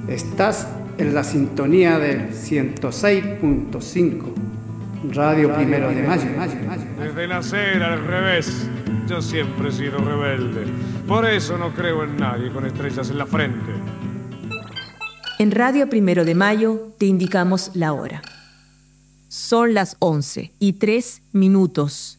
Estás en la sintonía del 106.5, Radio Primero de Mayo. Desde nacer al revés, yo siempre he sido rebelde. Por eso no creo en nadie con estrellas en la frente. En Radio Primero de Mayo te indicamos la hora. Son las 11:03.